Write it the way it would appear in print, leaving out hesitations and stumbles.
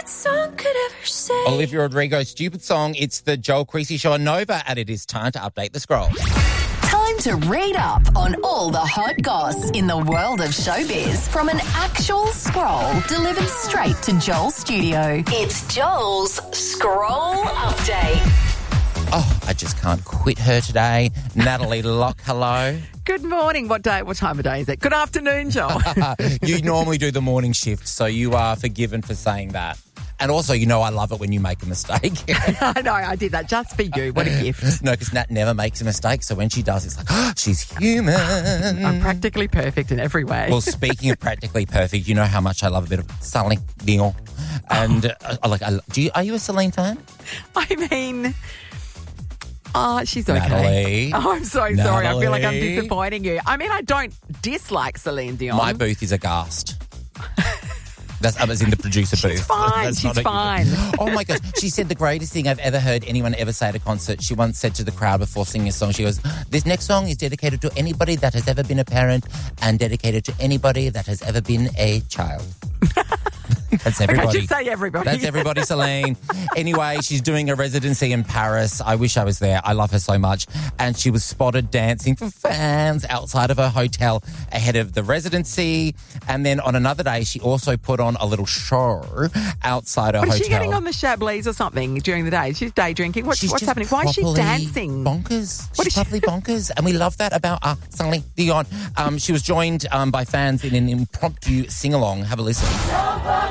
song could ever say. Olivia Rodrigo, Stupid Song. It's the Joel Creasy Show on Nova, and it is time to update the scroll. Time to read up on all the hot goss in the world of showbiz from an actual scroll delivered straight to Joel's studio. It's Joel's Scroll Update. Oh, I just can't quit her today. Natalie Locke, hello. Good morning. What time of day is it? Good afternoon, Joel. You normally do the morning shift, so you are forgiven for saying that. And also, you know I love it when you make a mistake. I know, I did that just for you. What a gift. No, because Nat never makes a mistake, so when she does, it's like, oh, she's human. I'm practically perfect in every way. Well, speaking of practically perfect, you know how much I love a bit of Celine Dion. And, are you a Celine fan? I mean... Oh, she's okay. Natalie. Oh, I'm so sorry. I feel like I'm Natalie. disappointing you. I mean, I don't dislike Celine Dion. My booth is aghast. That's as in the producer booth. She's fine. That's She's not fine. Oh, my gosh. She said the greatest thing I've ever heard anyone ever say at a concert. She once said to the crowd before singing a song, she goes, this next song is dedicated to anybody that has ever been a parent and dedicated to anybody that has ever been a child. That's everybody. Okay, just say everybody. That's everybody, Celine. Anyway, she's doing a residency in Paris. I wish I was there. I love her so much. And she was spotted dancing for fans outside of her hotel ahead of the residency. And then on another day, she also put on a little show outside her What hotel. is she getting on the Chablis or something during the day? She's day drinking. What's She's just happening? Why is she properly dancing? Bonkers. What She's is she- properly bonkers. And we love that about Celine Dion. She was joined by fans in an impromptu sing-along. Have a listen.